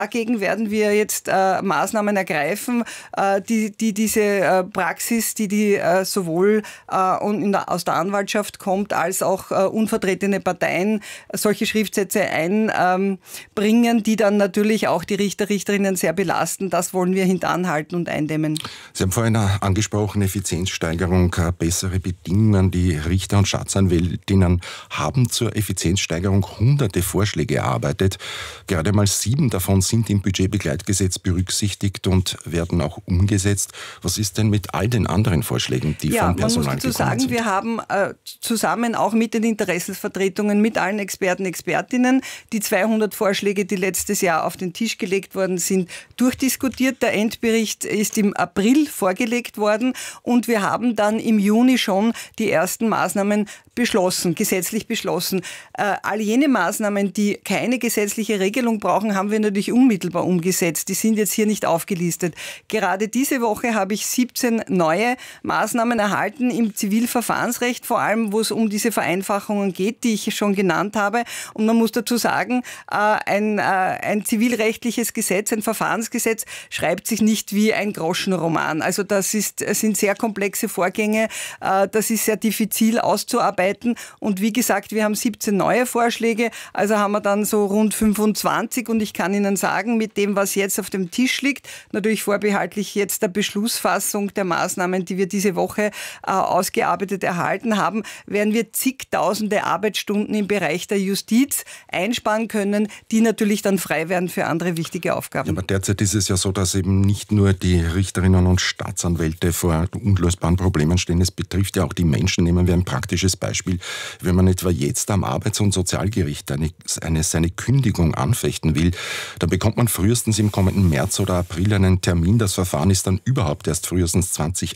Dagegen werden wir jetzt Maßnahmen ergreifen, die diese Praxis, die sowohl aus der Anwaltschaft kommt, als auch unvertretene Parteien solche Schriftsätze einbringen, die dann natürlich auch die Richterinnen sehr belasten. Das wollen wir hintanhalten und eindämmen. Sie haben vorhin angesprochen, Effizienzsteigerung, bessere Bedingungen. Die Richter und Staatsanwältinnen haben zur Effizienzsteigerung hunderte Vorschläge erarbeitet. Gerade mal 7 davon sind im Budgetbegleitgesetz berücksichtigt und werden auch umgesetzt. Was ist denn mit all den anderen Vorschlägen, die vom Personal gekommen sind? Ja, man muss dazu sagen, wir haben zusammen auch mit den Interessensvertretungen, mit allen Experten, Expertinnen, die 200 Vorschläge, die letztes Jahr auf den Tisch gelegt worden sind, durchdiskutiert. Der Endbericht ist im April vorgelegt worden und wir haben dann im Juni schon die ersten Maßnahmen beschlossen, gesetzlich beschlossen. All jene Maßnahmen, die keine gesetzliche Regelung brauchen, haben wir natürlich unmittelbar umgesetzt. Die sind jetzt hier nicht aufgelistet. Gerade diese Woche habe ich 17 neue Maßnahmen erhalten im Zivilverfahrensrecht, vor allem wo es um diese Vereinfachungen geht, die ich schon genannt habe. Und man muss dazu sagen, ein zivilrechtliches Gesetz, ein Verfahrensgesetz schreibt sich nicht wie ein Groschenroman. Also das sind sehr komplexe Vorgänge. Das ist sehr diffizil auszuarbeiten. Und wie gesagt, wir haben 17 neue Vorschläge, also haben wir dann so rund 25. Und ich kann Ihnen sagen, mit dem, was jetzt auf dem Tisch liegt, natürlich vorbehaltlich jetzt der Beschlussfassung der Maßnahmen, die wir diese Woche ausgearbeitet erhalten haben, werden wir zigtausende Arbeitsstunden im Bereich der Justiz einsparen können, die natürlich dann frei werden für andere wichtige Aufgaben. Ja, aber derzeit ist es ja so, dass eben nicht nur die Richterinnen und Staatsanwälte vor unlösbaren Problemen stehen, es betrifft ja auch die Menschen. Nehmen wir ein praktisches Beispiel. Wenn man etwa jetzt am Arbeits- und Sozialgericht seine Kündigung anfechten will, dann bekommt man frühestens im kommenden März oder April einen Termin. Das Verfahren ist dann überhaupt erst frühestens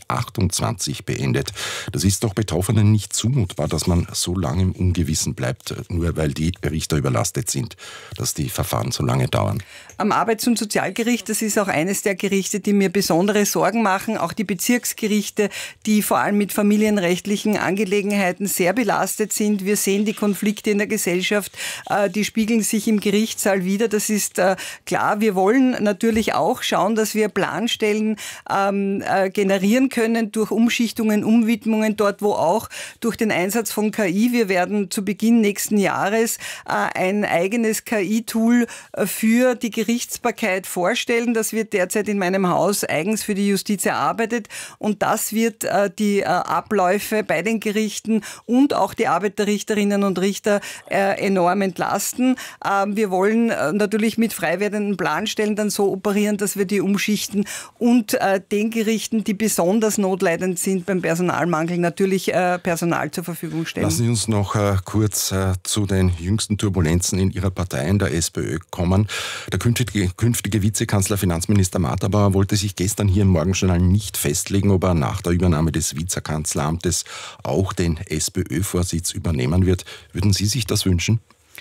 2028 beendet. Das ist doch Betroffenen nicht zumutbar, dass man so lange im Ungewissen bleibt, nur weil die Richter überlastet sind, dass die Verfahren so lange dauern. Am Arbeits- und Sozialgericht, das ist auch eines der Gerichte, die mir besondere Sorgen machen, auch die Bezirksgerichte, die vor allem mit familienrechtlichen Angelegenheiten sehr belastet sind. Wir sehen die Konflikte in der Gesellschaft, die spiegeln sich im Gerichtssaal wider. Das ist klar. Wir wollen natürlich auch schauen, dass wir Planstellen generieren können durch Umschichtungen, Umwidmungen, dort wo auch durch den Einsatz von KI. Wir werden zu Beginn nächsten Jahres ein eigenes KI-Tool für die Gerichtsbarkeit vorstellen. Das wird derzeit in meinem Haus eigens für die Justiz erarbeitet und das wird die Abläufe bei den Gerichten und auch die Arbeit der Richterinnen und Richter enorm entlasten. Wir wollen natürlich mit frei werdenden Planstellen dann so operieren, dass wir die umschichten und den Gerichten, die besonders notleidend sind beim Personalmangel, natürlich Personal zur Verfügung stellen. Lassen Sie uns noch kurz zu den jüngsten Turbulenzen in Ihrer Partei, in der SPÖ, kommen. Der künftige Vizekanzler Finanzminister Matterbauer wollte sich gestern hier im Morgenjournal nicht festlegen, ob er nach der Übernahme des Vizekanzleramtes auch den SPÖ-Vorsitz übernehmen wird. Würden Sie sich das wünschen?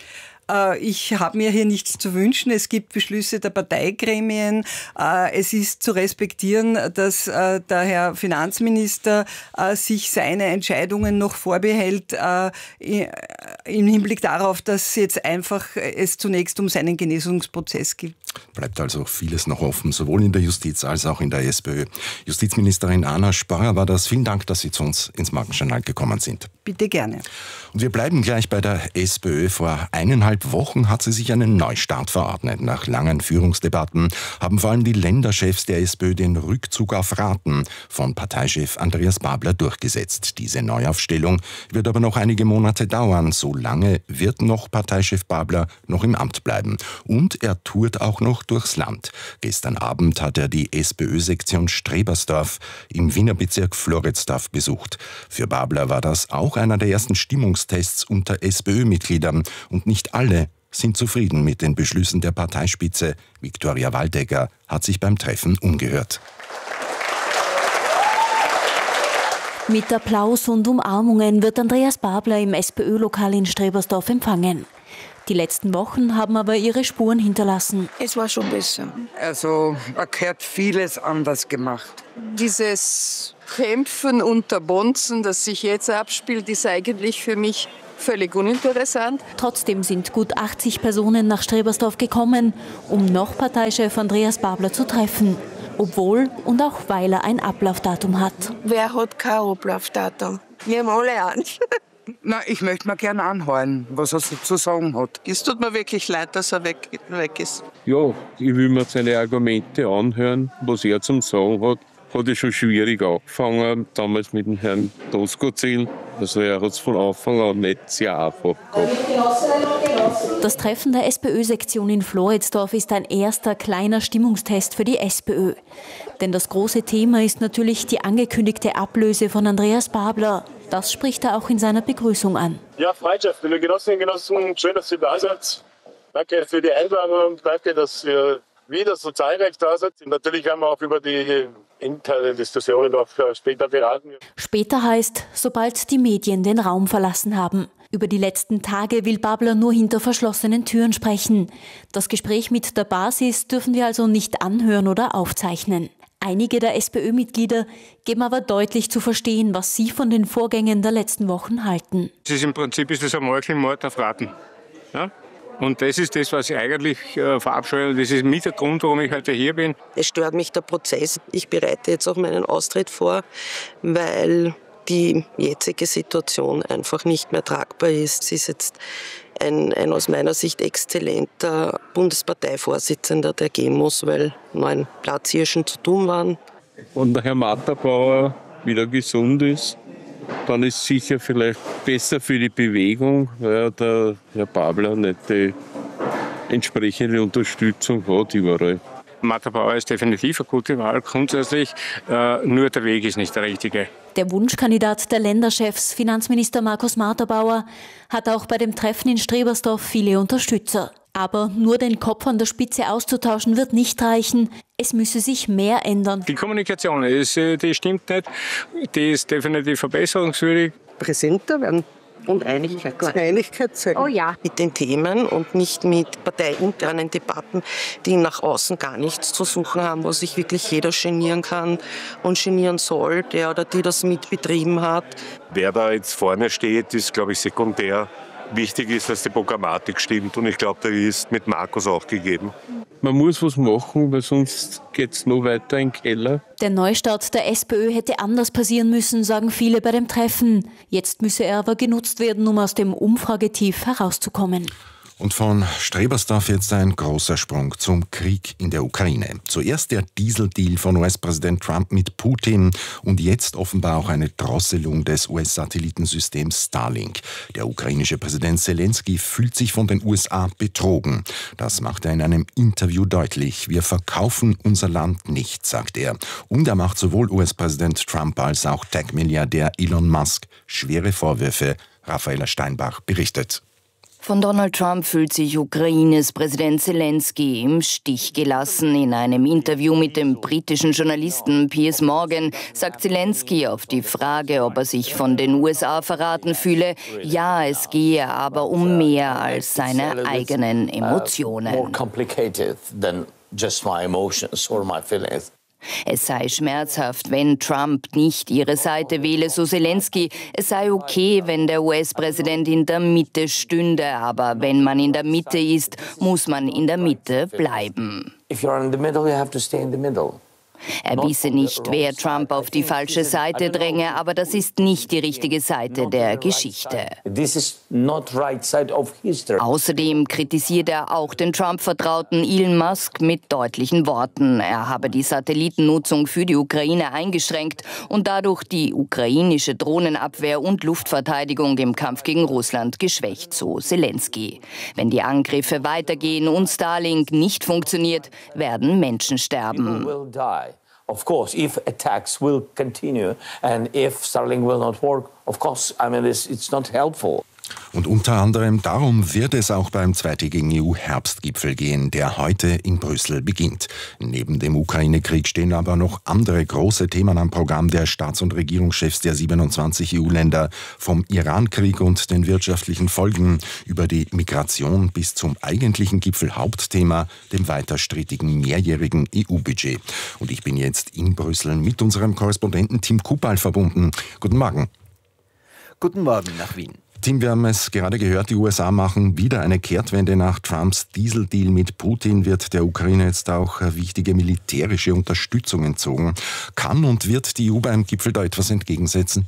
Ich habe mir hier nichts zu wünschen. Es gibt Beschlüsse der Parteigremien. Es ist zu respektieren, dass der Herr Finanzminister sich seine Entscheidungen noch vorbehält im Hinblick darauf, dass jetzt einfach es zunächst um seinen Genesungsprozess geht. Bleibt also vieles noch offen, sowohl in der Justiz als auch in der SPÖ. Justizministerin Anna Spörrer war das. Vielen Dank, dass Sie zu uns ins Morgenjournal gekommen sind. Bitte gerne. Und wir bleiben gleich bei der SPÖ. Vor 1,5 Wochen hat sie sich einen Neustart verordnet. Nach langen Führungsdebatten haben vor allem die Länderchefs der SPÖ den Rückzug auf Raten von Parteichef Andreas Babler durchgesetzt. Diese Neuaufstellung wird aber noch einige Monate dauern. So lange wird noch Parteichef Babler noch im Amt bleiben. Und er tourt auch noch durchs Land. Gestern Abend hat er die SPÖ-Sektion Strebersdorf im Wiener Bezirk Floridsdorf besucht. Für Babler war das auch einer der ersten Stimmungstests unter SPÖ-Mitgliedern. Und nicht alle sind zufrieden mit den Beschlüssen der Parteispitze. Viktoria Waldecker hat sich beim Treffen umgehört. Mit Applaus und Umarmungen wird Andreas Babler im SPÖ-Lokal in Strebersdorf empfangen. Die letzten Wochen haben aber ihre Spuren hinterlassen. Es war schon besser. Also man hat vieles anders gemacht. Dieses Kämpfen unter Bonzen, das sich jetzt abspielt, ist eigentlich für mich völlig uninteressant. Trotzdem sind gut 80 Personen nach Strebersdorf gekommen, um noch Parteichef Andreas Babler zu treffen. Obwohl und auch weil er ein Ablaufdatum hat. Wer hat kein Ablaufdatum? Wir haben alle eins. Na, ich möchte mir gerne anhören, was er so zu sagen hat. Es tut mir wirklich leid, dass er weg ist. Ja, ich will mir seine Argumente anhören, was er zum Sagen hat. Hat er schon schwierig angefangen, damals mit dem Herrn Doskozil. Also er hat es von Anfang an nicht sehr einfach gehabt. Das Treffen der SPÖ-Sektion in Floridsdorf ist ein erster kleiner Stimmungstest für die SPÖ. Denn das große Thema ist natürlich die angekündigte Ablöse von Andreas Babler. Das spricht er auch in seiner Begrüßung an. Ja, Freundschaft, liebe Genossinnen und Genossen, schön, dass ihr da seid. Danke für die Einladung, danke, dass ihr wieder so zahlreich da seid. Natürlich haben wir auch über die interne Diskussionen noch später beraten. Später heißt, sobald die Medien den Raum verlassen haben. Über die letzten Tage will Babler nur hinter verschlossenen Türen sprechen. Das Gespräch mit der Basis dürfen wir also nicht anhören oder aufzeichnen. Einige der SPÖ-Mitglieder geben aber deutlich zu verstehen, was sie von den Vorgängen der letzten Wochen halten. Im Prinzip ist das ein Meuchelmord auf Raten. Ja? Und das ist das, was ich eigentlich verabscheue. Das ist mit der Grund, warum ich heute hier bin. Es stört mich der Prozess. Ich bereite jetzt auch meinen Austritt vor, weil die jetzige Situation einfach nicht mehr tragbar ist. Es ist jetzt ein aus meiner Sicht exzellenter Bundesparteivorsitzender, der gehen muss, weil 9 Platzhirschen zu tun waren. Und der Herr Matterbauer wieder gesund ist, dann ist es sicher vielleicht besser für die Bewegung, weil der Herr Babler nicht die entsprechende Unterstützung hat überall. Matterbauer ist definitiv eine gute Wahl, grundsätzlich, nur der Weg ist nicht der richtige. Der Wunschkandidat der Länderchefs, Finanzminister Markus Matterbauer, hat auch bei dem Treffen in Strebersdorf viele Unterstützer. Aber nur den Kopf an der Spitze auszutauschen wird nicht reichen. Es müsse sich mehr ändern. Die Kommunikation, die stimmt nicht. Die ist definitiv verbesserungswürdig. Präsenter werden und Einigkeit zeigen. Oh ja. Mit den Themen und nicht mit parteiinternen Debatten, die nach außen gar nichts zu suchen haben, wo sich wirklich jeder genieren kann und genieren soll, der oder die das mitbetrieben hat. Wer da jetzt vorne steht, ist, glaube ich, sekundär. Wichtig ist, dass die Programmatik stimmt und ich glaube, da ist mit Markus auch gegeben. Man muss was machen, weil sonst geht es noch weiter in den Keller. Der Neustart der SPÖ hätte anders passieren müssen, sagen viele bei dem Treffen. Jetzt müsse er aber genutzt werden, um aus dem Umfragetief herauszukommen. Und von Strebersdorf jetzt ein großer Sprung zum Krieg in der Ukraine. Zuerst der Dieseldeal von US-Präsident Trump mit Putin und jetzt offenbar auch eine Drosselung des US-Satellitensystems Starlink. Der ukrainische Präsident Zelensky fühlt sich von den USA betrogen. Das macht er in einem Interview deutlich. Wir verkaufen unser Land nicht, sagt er. Und er macht sowohl US-Präsident Trump als auch Tech-Milliardär Elon Musk schwere Vorwürfe. Raffaella Steinbach berichtet. Von Donald Trump fühlt sich Ukraines Präsident Zelensky im Stich gelassen. In einem Interview mit dem britischen Journalisten Piers Morgan sagt Zelensky auf die Frage, ob er sich von den USA verraten fühle, ja, es gehe aber um mehr als seine eigenen Emotionen. Es sei schmerzhaft, wenn Trump nicht ihre Seite wähle, so Zelensky. Es sei okay, wenn der US-Präsident in der Mitte stünde, aber wenn man in der Mitte ist, muss man in der Mitte bleiben. Er wisse nicht, wer Trump auf die falsche Seite dränge, aber das ist nicht die richtige Seite der Geschichte. Außerdem kritisiert er auch den Trump-Vertrauten Elon Musk mit deutlichen Worten. Er habe die Satellitennutzung für die Ukraine eingeschränkt und dadurch die ukrainische Drohnenabwehr und Luftverteidigung im Kampf gegen Russland geschwächt, so Zelensky. Wenn die Angriffe weitergehen und Starlink nicht funktioniert, werden Menschen sterben. Of course, if attacks will continue and if Starlink will not work, of course, I mean, it's not helpful. Und unter anderem darum wird es auch beim zweitägigen EU-Herbstgipfel gehen, der heute in Brüssel beginnt. Neben dem Ukraine-Krieg stehen aber noch andere große Themen am Programm der Staats- und Regierungschefs der 27 EU-Länder. Vom Iran-Krieg und den wirtschaftlichen Folgen über die Migration bis zum eigentlichen Gipfelhauptthema, dem weiter strittigen mehrjährigen EU-Budget. Und ich bin jetzt in Brüssel mit unserem Korrespondenten Tim Kupal verbunden. Guten Morgen. Guten Morgen nach Wien. Tim, wir haben es gerade gehört, die USA machen wieder eine Kehrtwende nach Trumps Dieseldeal mit Putin. Wird der Ukraine jetzt auch wichtige militärische Unterstützung entzogen? Kann und wird die EU beim Gipfel da etwas entgegensetzen?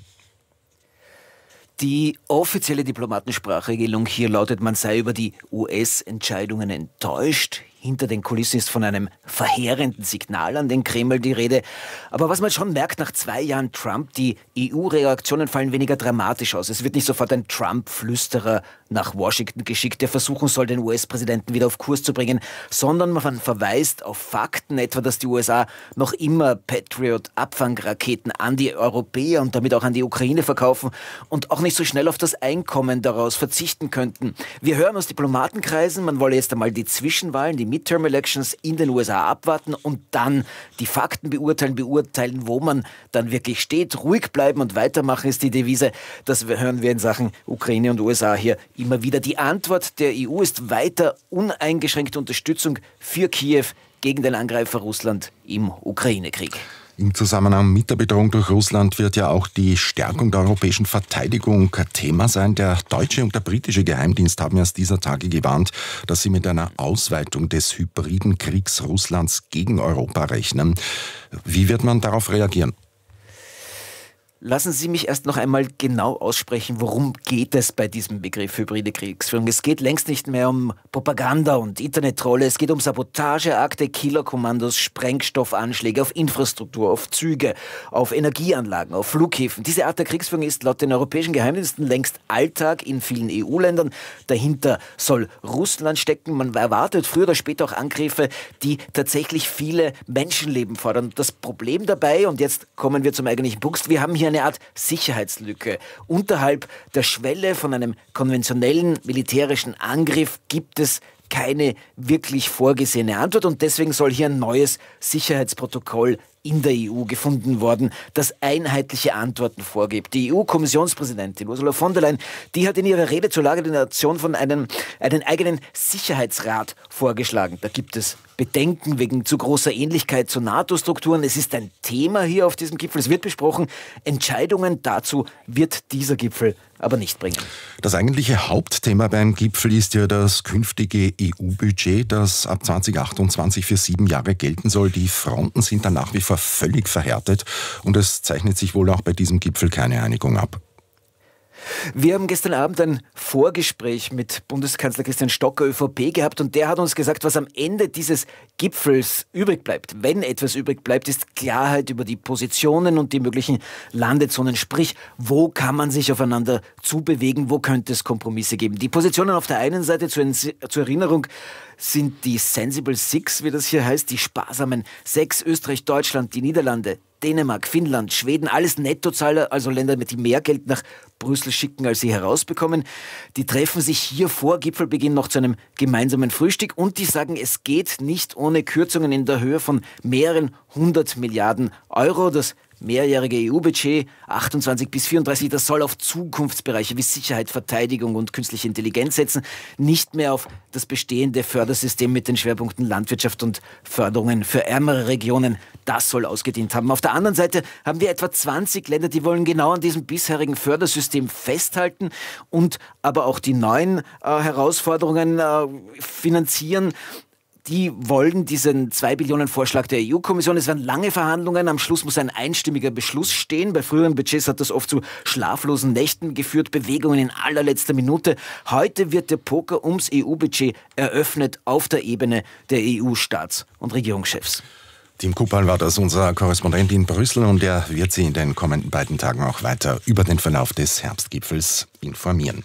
Die offizielle Diplomatensprachregelung hier lautet, man sei über die US-Entscheidungen enttäuscht. Hinter den Kulissen ist von einem verheerenden Signal an den Kreml die Rede. Aber was man schon merkt, nach 2 Jahren Trump, die EU-Reaktionen fallen weniger dramatisch aus. Es wird nicht sofort ein Trump-Flüsterer nach Washington geschickt, der versuchen soll, den US-Präsidenten wieder auf Kurs zu bringen, sondern man verweist auf Fakten, etwa, dass die USA noch immer Patriot-Abfangraketen an die Europäer und damit auch an die Ukraine verkaufen und auch nicht so schnell auf das Einkommen daraus verzichten könnten. Wir hören aus Diplomatenkreisen, man wolle jetzt einmal die Zwischenwahlen, die Midterm-Elections in den USA abwarten und dann die Fakten beurteilen, wo man dann wirklich steht. Ruhig bleiben und weitermachen ist die Devise. Das hören wir in Sachen Ukraine und USA hier immer wieder. Die Antwort der EU ist weiter uneingeschränkte Unterstützung für Kiew gegen den Angreifer Russland im Ukraine-Krieg. Im Zusammenhang mit der Bedrohung durch Russland wird ja auch die Stärkung der europäischen Verteidigung Thema sein. Der deutsche und der britische Geheimdienst haben erst dieser Tage gewarnt, dass sie mit einer Ausweitung des hybriden Kriegs Russlands gegen Europa rechnen. Wie wird man darauf reagieren? Lassen Sie mich erst noch einmal genau aussprechen, worum geht es bei diesem Begriff hybride Kriegsführung. Es geht längst nicht mehr um Propaganda und Internettrolle, es geht um Sabotageakte, Killerkommandos, Sprengstoffanschläge auf Infrastruktur, auf Züge, auf Energieanlagen, auf Flughäfen. Diese Art der Kriegsführung ist laut den europäischen Geheimdiensten längst Alltag in vielen EU-Ländern. Dahinter soll Russland stecken. Man erwartet früher oder später auch Angriffe, die tatsächlich viele Menschenleben fordern. Das Problem dabei, und jetzt kommen wir zum eigentlichen Punkt, wir haben hier eine Art Sicherheitslücke. Unterhalb der Schwelle von einem konventionellen militärischen Angriff gibt es keine wirklich vorgesehene Antwort und deswegen soll hier ein neues Sicherheitsprotokoll in der EU gefunden worden, das einheitliche Antworten vorgibt. Die EU-Kommissionspräsidentin Ursula von der Leyen, die hat in ihrer Rede zur Lage der Nation von einen eigenen Sicherheitsrat vorgeschlagen. Da gibt es Bedenken wegen zu großer Ähnlichkeit zu NATO-Strukturen. Es ist ein Thema hier auf diesem Gipfel. Es wird besprochen. Entscheidungen dazu wird dieser Gipfel aber nicht bringen. Das eigentliche Hauptthema beim Gipfel ist ja das künftige EU-Budget, das ab 2028 für 7 Jahre gelten soll. Die Fronten sind dann nach wie vor völlig verhärtet und es zeichnet sich wohl auch bei diesem Gipfel keine Einigung ab. Wir haben gestern Abend ein Vorgespräch mit Bundeskanzler Christian Stocker, ÖVP, gehabt und der hat uns gesagt, was am Ende dieses Gipfels übrig bleibt, wenn etwas übrig bleibt, ist Klarheit über die Positionen und die möglichen Landezonen. Sprich, wo kann man sich aufeinander zubewegen, wo könnte es Kompromisse geben. Die Positionen auf der einen Seite zur Erinnerung sind die Sensible Six, wie das hier heißt, die sparsamen 6, Österreich, Deutschland, die Niederlande, Dänemark, Finnland, Schweden, alles Nettozahler, also Länder, die mehr Geld nach Brüssel schicken, als sie herausbekommen. Die treffen sich hier vor Gipfelbeginn noch zu einem gemeinsamen Frühstück und die sagen, es geht nicht ohne Kürzungen in der Höhe von mehreren 100 Milliarden Euro. Das mehrjährige EU-Budget 28 bis 34, das soll auf Zukunftsbereiche wie Sicherheit, Verteidigung und künstliche Intelligenz setzen, nicht mehr auf das bestehende Fördersystem mit den Schwerpunkten Landwirtschaft und Förderungen für ärmere Regionen. Das soll ausgedient haben. Auf der anderen Seite haben wir etwa 20 Länder, die wollen genau an diesem bisherigen Fördersystem festhalten und aber auch die neuen Herausforderungen finanzieren. Die wollen diesen 2 Billionen Vorschlag der EU-Kommission. Es werden lange Verhandlungen. Am Schluss muss ein einstimmiger Beschluss stehen. Bei früheren Budgets hat das oft zu schlaflosen Nächten geführt, Bewegungen in allerletzter Minute. Heute wird der Poker ums EU-Budget eröffnet auf der Ebene der EU-Staats- und Regierungschefs. Tim Kupal war das, unser Korrespondent in Brüssel, und er wird Sie in den kommenden beiden Tagen auch weiter über den Verlauf des Herbstgipfels informieren.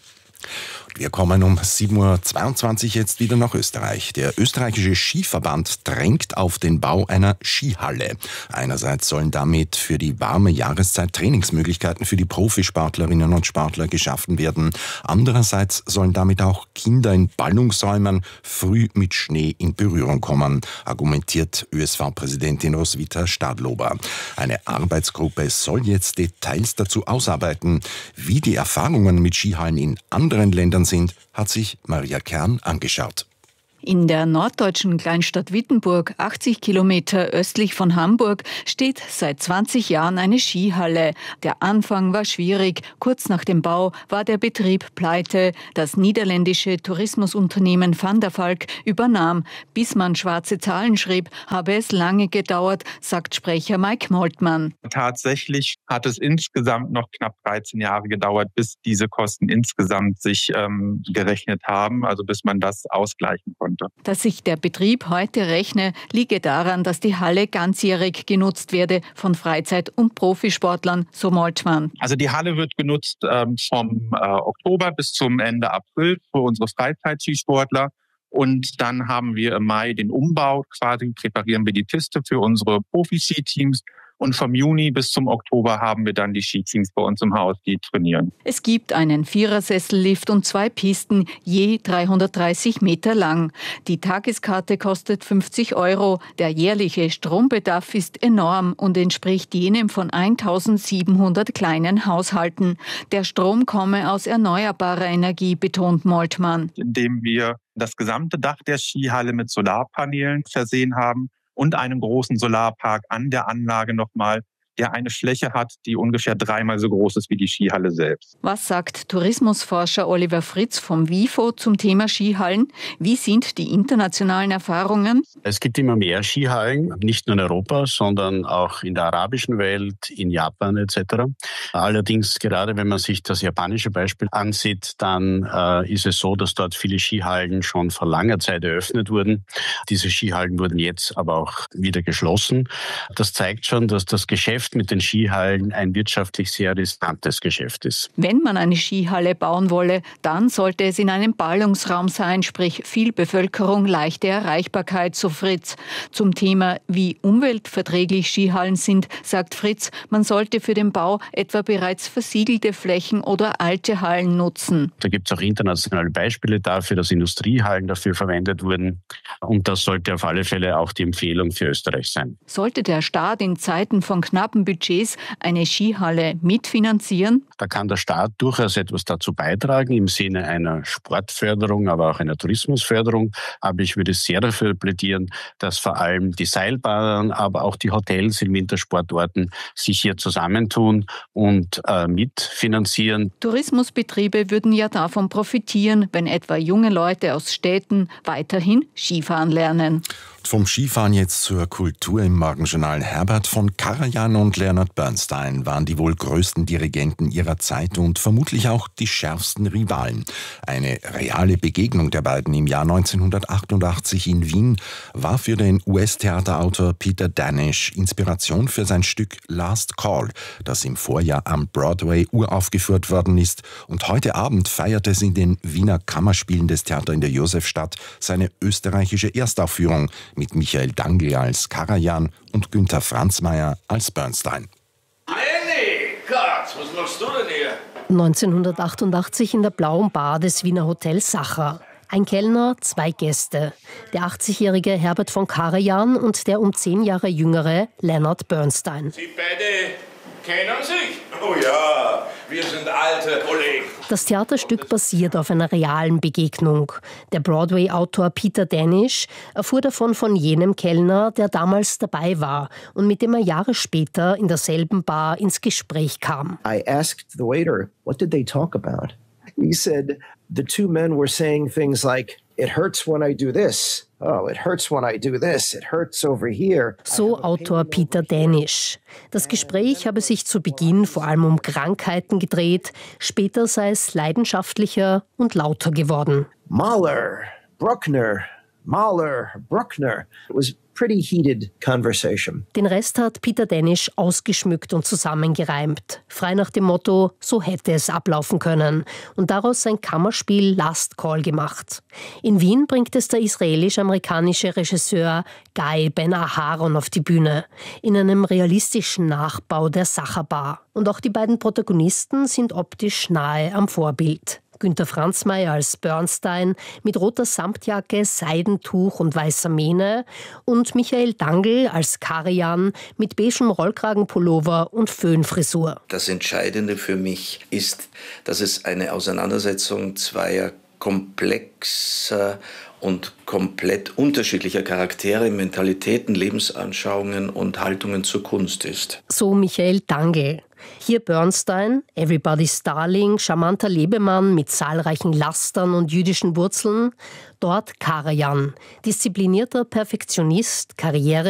Wir kommen um 7.22 Uhr jetzt wieder nach Österreich. Der österreichische Skiverband drängt auf den Bau einer Skihalle. Einerseits sollen damit für die warme Jahreszeit Trainingsmöglichkeiten für die Profisportlerinnen und Sportler geschaffen werden. Andererseits sollen damit auch Kinder in Ballungsräumen früh mit Schnee in Berührung kommen, argumentiert ÖSV-Präsidentin Roswitha Stadlober. Eine Arbeitsgruppe soll jetzt Details dazu ausarbeiten. Wie die Erfahrungen mit Skihallen in anderen Ländern sind, hat sich Maria Kern angeschaut. In der norddeutschen Kleinstadt Wittenburg, 80 Kilometer östlich von Hamburg, steht seit 20 Jahren eine Skihalle. Der Anfang war schwierig. Kurz nach dem Bau war der Betrieb pleite. Das niederländische Tourismusunternehmen Van der Valk übernahm. Bis man schwarze Zahlen schrieb, habe es lange gedauert, sagt Sprecher Mike Moltmann. Tatsächlich hat es insgesamt noch knapp 13 Jahre gedauert, bis diese Kosten insgesamt sich gerechnet haben, also bis man das ausgleichen konnte. Dass sich der Betrieb heute rechne, liege daran, dass die Halle ganzjährig genutzt werde von Freizeit- und Profisportlern, so Moltmann. Also die Halle wird genutzt vom Oktober bis zum Ende April für unsere Freizeitskisportler. Und dann haben wir im Mai den Umbau, quasi präparieren wir die Piste für unsere Profi-Ski-Teams. Und vom Juni bis zum Oktober haben wir dann die Skiteams bei uns im Haus, die trainieren. Es gibt einen Vierersessellift und 2 Pisten, je 330 Meter lang. Die Tageskarte kostet 50 €. Der jährliche Strombedarf ist enorm und entspricht jenem von 1700 kleinen Haushalten. Der Strom komme aus erneuerbarer Energie, betont Moltmann. Indem wir das gesamte Dach der Skihalle mit Solarpanelen versehen haben und einen großen Solarpark an der Anlage nochmal, der eine Fläche hat, die ungefähr 3-mal so groß ist wie die Skihalle selbst. Was sagt Tourismusforscher Oliver Fritz vom WIFO zum Thema Skihallen? Wie sind die internationalen Erfahrungen? Es gibt immer mehr Skihallen, nicht nur in Europa, sondern auch in der arabischen Welt, in Japan etc. Allerdings, gerade wenn man sich das japanische Beispiel ansieht, dann ist es so, dass dort viele Skihallen schon vor langer Zeit eröffnet wurden. Diese Skihallen wurden jetzt aber auch wieder geschlossen. Das zeigt schon, dass das Geschäft mit den Skihallen ein wirtschaftlich sehr riskantes Geschäft ist. Wenn man eine Skihalle bauen wolle, dann sollte es in einem Ballungsraum sein, sprich viel Bevölkerung, leichte Erreichbarkeit, so Fritz. Zum Thema, wie umweltverträglich Skihallen sind, sagt Fritz, man sollte für den Bau etwa bereits versiegelte Flächen oder alte Hallen nutzen. Da gibt es auch internationale Beispiele dafür, dass Industriehallen dafür verwendet wurden. Und das sollte auf alle Fälle auch die Empfehlung für Österreich sein. Sollte der Staat in Zeiten von knappen Budgets eine Skihalle mitfinanzieren? Da kann der Staat durchaus etwas dazu beitragen im Sinne einer Sportförderung, aber auch einer Tourismusförderung. Aber ich würde sehr dafür plädieren, dass vor allem die Seilbahnen, aber auch die Hotels in Wintersportorten sich hier zusammentun und mitfinanzieren. Tourismusbetriebe würden ja davon profitieren, wenn etwa junge Leute aus Städten weiterhin Skifahren lernen. Vom Skifahren jetzt zur Kultur im Morgenjournal. Herbert von Karajan und Leonard Bernstein waren die wohl größten Dirigenten ihrer Zeit und vermutlich auch die schärfsten Rivalen. Eine reale Begegnung der beiden im Jahr 1988 in Wien war für den US-Theaterautor Peter Danish Inspiration für sein Stück Last Call, das im Vorjahr am Broadway uraufgeführt worden ist. Und heute Abend feiert es in den Wiener Kammerspielen des Theater in der Josefstadt seine österreichische Erstaufführung mit Michael Dangl als Karajan und Günther Franzmeier als Bernstein. Lenny, Gott, was machst du denn hier? 1988 in der Blauen Bar des Wiener Hotels Sacher. Ein Kellner, 2 Gäste. Der 80-jährige Herbert von Karajan und der um 10 Jahre jüngere Leonard Bernstein. Sie beide kennen sich? Oh ja, wir sind alte Kollegen. Das Theaterstück basiert auf einer realen Begegnung. Der Broadway-Autor Peter Danish erfuhr davon von jenem Kellner, der damals dabei war und mit dem er Jahre später in derselben Bar ins Gespräch kam. I asked the waiter, what did they talk about? He said, the two men were saying things like, it hurts when I do this. Oh, it hurts when I do this. It hurts over here. So Autor Peter Danish. Das Gespräch habe sich zu Beginn vor allem um Krankheiten gedreht. Später sei es leidenschaftlicher und lauter geworden. Mahler, Bruckner. It was pretty heated conversation. Den Rest hat Peter Danish ausgeschmückt und zusammengereimt. Frei nach dem Motto, so hätte es ablaufen können. Und daraus sein Kammerspiel Last Call gemacht. In Wien bringt es der israelisch-amerikanische Regisseur Guy Ben-Aharon auf die Bühne. In einem realistischen Nachbau der Sacher-Bar. Und auch die beiden Protagonisten sind optisch nahe am Vorbild. Günther Franzmeier als Bernstein mit roter Samtjacke, Seidentuch und weißer Mähne und Michael Dangl als Karajan mit beigem Rollkragenpullover und Föhnfrisur. Das Entscheidende für mich ist, dass es eine Auseinandersetzung zweier komplexer und komplett unterschiedlicher Charaktere, Mentalitäten, Lebensanschauungen und Haltungen zur Kunst ist. So Michael Dangl. Hier Bernstein, Everybody's Darling, charmanter Lebemann mit zahlreichen Lastern und jüdischen Wurzeln. Dort Karajan, disziplinierter Perfektionist, Karriere